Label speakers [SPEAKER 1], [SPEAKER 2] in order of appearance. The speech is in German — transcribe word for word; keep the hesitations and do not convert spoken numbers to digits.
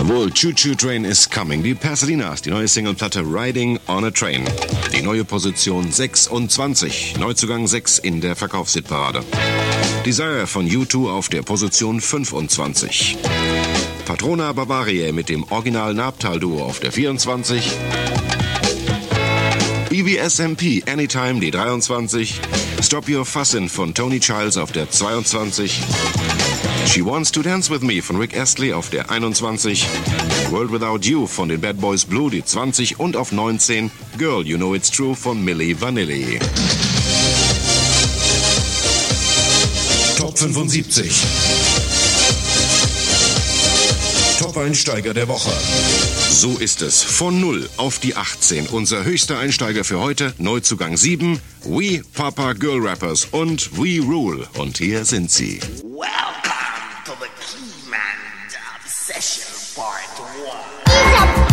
[SPEAKER 1] Jawohl, Choo Choo Train is coming. Die Pasadenas, die neue Singleplatte Riding on a Train. Die neue Position sechsundzwanzig. Neuzugang sechs in der Verkaufshitparade. Desire von U zwei auf der Position fünfundzwanzig. Patrona Bavariae mit dem Original Nabtal-Duo auf der vierundzwanzig. B B S M P Anytime die dreiundzwanzig. Stop Your Fussin' von Tony Childs auf der zweiundzwanzig. She Wants to Dance With Me von Rick Astley auf der einundzwanzig. World Without You von den Bad Boys Blue die zwanzig und auf neunzehn Girl You Know It's True von Milli Vanilli. Top fünfundsiebzig. Top-Einsteiger der Woche. So ist es. Von null auf die achtzehn. Unser höchster Einsteiger für heute, Neuzugang sieben, We Papa Girl Rappers und We Rule. Und hier sind sie.
[SPEAKER 2] Welcome to the Keyman Dub Session Part one.